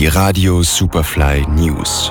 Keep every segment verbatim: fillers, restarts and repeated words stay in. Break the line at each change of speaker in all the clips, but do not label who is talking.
Die Radio Superfly News.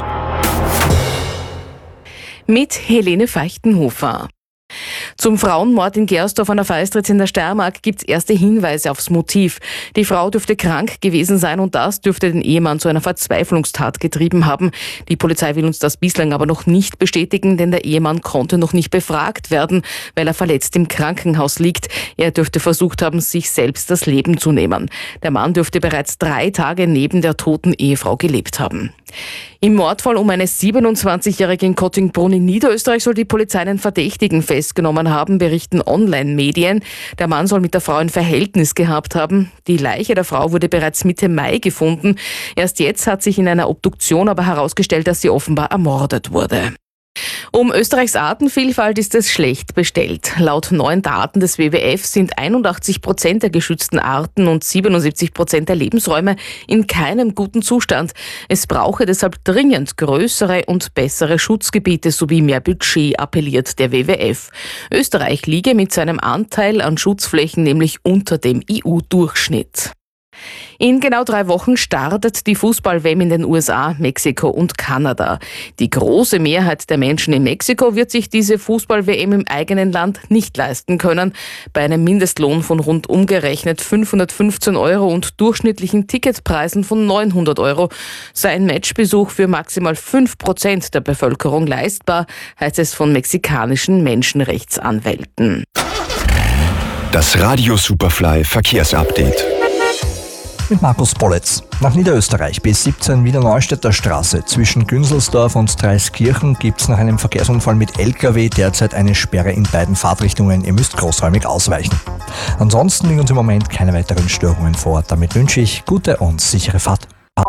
Mit Helene Feichtenhofer. Zum Frauenmord in Gersdorf an der Feistritz in der Steiermark gibt es erste Hinweise aufs Motiv. Die Frau dürfte krank gewesen sein und das dürfte den Ehemann zu einer Verzweiflungstat getrieben haben. Die Polizei will uns das bislang aber noch nicht bestätigen, denn der Ehemann konnte noch nicht befragt werden, weil er verletzt im Krankenhaus liegt. Er dürfte versucht haben, sich selbst das Leben zu nehmen. Der Mann dürfte bereits drei Tage neben der toten Ehefrau gelebt haben. Im Mordfall um eine siebenundzwanzigjährige in Kottingbrunn in Niederösterreich soll die Polizei einen Verdächtigen festgenommen haben, berichten Online-Medien. Der Mann soll mit der Frau ein Verhältnis gehabt haben. Die Leiche der Frau wurde bereits Mitte Mai gefunden. Erst jetzt hat sich in einer Obduktion aber herausgestellt, dass sie offenbar ermordet wurde. Um Österreichs Artenvielfalt ist es schlecht bestellt. Laut neuen Daten des W W F sind einundachtzig Prozent der geschützten Arten und siebenundsiebzig Prozent der Lebensräume in keinem guten Zustand. Es brauche deshalb dringend größere und bessere Schutzgebiete sowie mehr Budget, appelliert der W W F. Österreich liege mit seinem Anteil an Schutzflächen nämlich unter dem E U-Durchschnitt. In genau drei Wochen startet die Fußball-W M in den U S A, Mexiko und Kanada. Die große Mehrheit der Menschen in Mexiko wird sich diese Fußball-W M im eigenen Land nicht leisten können. Bei einem Mindestlohn von rund umgerechnet fünfhundertfünfzehn Euro und durchschnittlichen Ticketpreisen von neunhundert Euro sei ein Matchbesuch für maximal fünf Prozent der Bevölkerung leistbar, heißt es von mexikanischen Menschenrechtsanwälten.
Das Radio Superfly Verkehrsupdate.
Mit Markus Bolletz. Nach Niederösterreich B siebzehn Wiener Neustädter Straße. Zwischen Günzelsdorf und Dreiskirchen gibt es nach einem Verkehrsunfall mit L K W derzeit eine Sperre in beiden Fahrtrichtungen. Ihr müsst großräumig ausweichen. Ansonsten liegen uns im Moment keine weiteren Störungen vor. Damit wünsche ich gute und sichere Fahrt.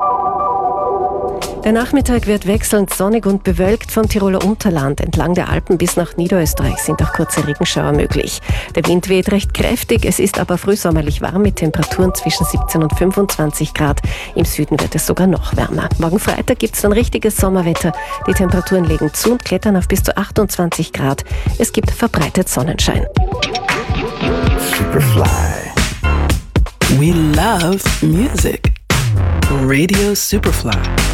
Der Nachmittag wird wechselnd sonnig und bewölkt. Vom Tiroler Unterland entlang der Alpen bis nach Niederösterreich sind auch kurze Regenschauer möglich. Der Wind weht recht kräftig, es ist aber frühsommerlich warm mit Temperaturen zwischen siebzehn und fünfundzwanzig Grad. Im Süden wird es sogar noch wärmer. Morgen Freitag gibt es dann richtiges Sommerwetter. Die Temperaturen legen zu und klettern auf bis zu achtundzwanzig Grad. Es gibt verbreitet Sonnenschein.
Superfly.
We love music. Radio Superfly.